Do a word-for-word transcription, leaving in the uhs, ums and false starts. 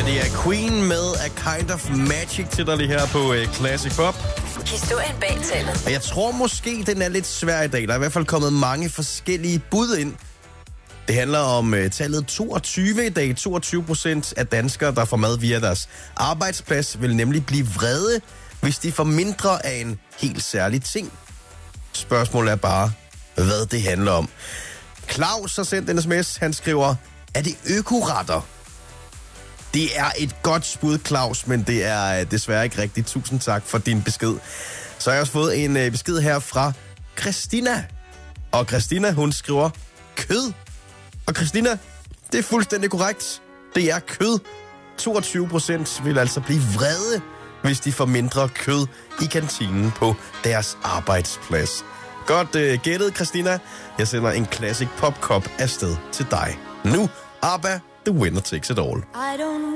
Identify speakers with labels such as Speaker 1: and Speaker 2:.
Speaker 1: det er Queen med A Kind of Magic til dig lige her på uh, Classic Pop.
Speaker 2: Historien bag tallet.
Speaker 1: Og jeg tror måske, den er lidt svær i dag. Der er i hvert fald kommet mange forskellige bud ind. Det handler om uh, tallet toogtyve i dag. toogtyve procent af danskere, der får mad via deres arbejdsplads, vil nemlig blive vrede, hvis de får mindre af en helt særlig ting. Spørgsmålet er bare, hvad det handler om. Claus har sendt en sms. Han skriver, er det økoretter? Det er et godt bud, Claus, men det er desværre ikke rigtigt. Tusind tak for din besked. Så har jeg også fået en besked her fra Christina. Og Christina, hun skriver kød. Og Christina, det er fuldstændig korrekt. Det er kød. toogtyve procent vil altså blive vrede, hvis de får mindre kød i kantinen på deres arbejdsplads. Godt uh, gættet, Christina. Jeg sender en Classic Pop Cup afsted til dig. Nu, ABBA, The Winner Takes It All.